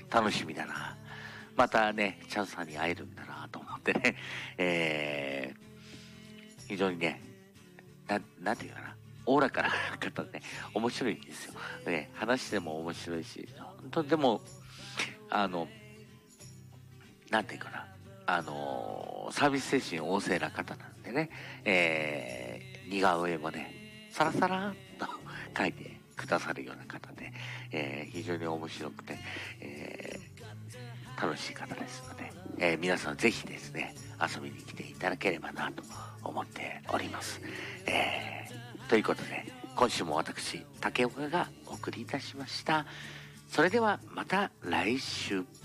楽しみだな。またね、チャンさんに会えるんだなと思ってね、非常にね、なんていうかな、おおらかな方でね、面白いんですよ。ね、話でも面白いし、本当でも、なんていうかな、サービス精神旺盛な方なんでね、似顔絵もね、サラサラっと描いてくださるような方で、非常に面白くて、楽しい方ですので、皆さんぜひですね、遊びに来ていただければなと思っております。ということで、今週も私、竹岡がお送りいたしました。それではまた来週。